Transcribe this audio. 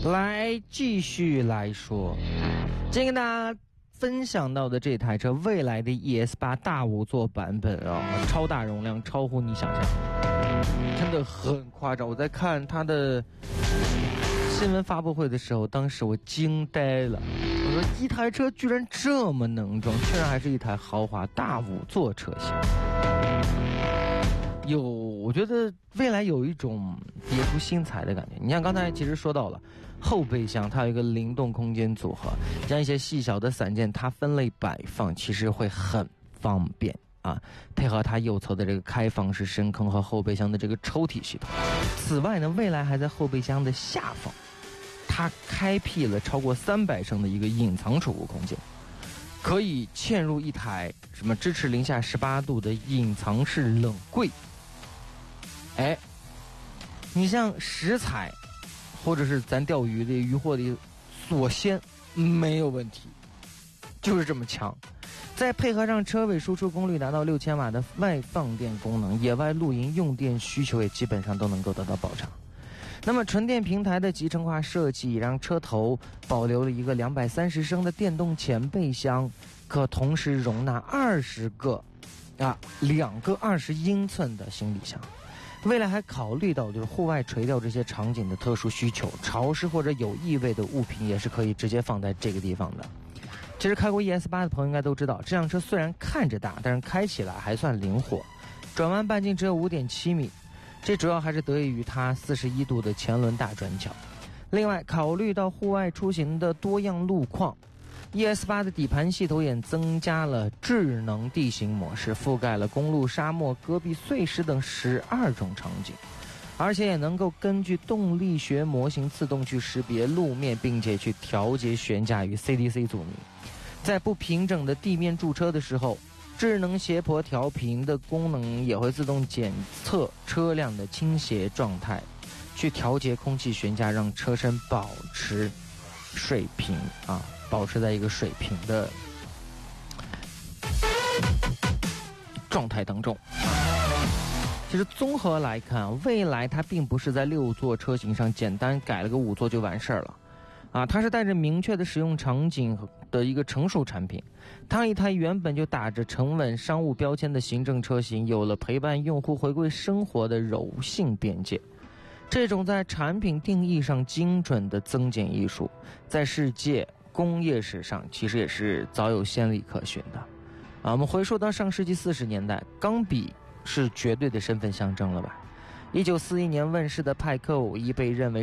来继续来说，今天跟大家分享到的这台车，蔚来的 ES8 大5座版本啊，超大容量，超乎你想象，真的很夸张。我在看它的新闻发布会的时候，当时我惊呆了。我说一台车居然这么能装，居然还是一台豪华大5座车型。我觉得蔚来有一种别出心裁的感觉。你像刚才其实说到了后备箱，它有一个灵动空间组合，将一些细小的散件它分类摆放，其实会很方便啊。配合它右侧的这个开放式深坑和后备箱的这个抽屉系统。此外呢，蔚来还在后备箱的下方，它开辟了超过300升的一个隐藏储物空间，可以嵌入一台什么支持零下18度的隐藏式冷柜。哎，你像食材或者是咱钓鱼的渔获的锁鲜没有问题，就是这么强。再配合上车尾输出功率达到6000瓦的外放电功能，野外露营用电需求也基本上都能够得到保障。那么纯电平台的集成化设计让车头保留了一个230升的电动前备箱，可同时容纳2个20英寸的行李箱。未来还考虑到就是户外垂钓这些场景的特殊需求，潮湿或者有异味的物品也是可以直接放在这个地方的。其实开过 ES8 的朋友应该都知道，这辆车虽然看着大，但是开起来还算灵活，转弯半径只有 5.7 米，这主要还是得益于它41度的前轮大转角。另外考虑到户外出行的多样路况， ES8 的底盘系统也增加了智能地形模式，覆盖了公路、沙漠、戈壁、碎石等12种场景，而且也能够根据动力学模型自动去识别路面，并且去调节悬架与 CDC 阻尼。在不平整的地面驻车的时候，智能斜坡调频的功能也会自动检测车辆的倾斜状态，去调节空气悬架，让车身保持水平保持在一个水平的状态当中。其实综合来看，蔚来它并不是在6座车型上简单改了个5座就完事儿了它是带着明确的使用场景的一个成熟产品。当一台原本就打着沉稳商务标签的行政车型，有了陪伴用户回归生活的柔性边界。这种在产品定义上精准的增减艺术，在世界工业史上其实也是早有先例可循的我们回溯到上世纪40年代，钢笔是绝对的身份象征了吧。1941年问世的派克5一被认为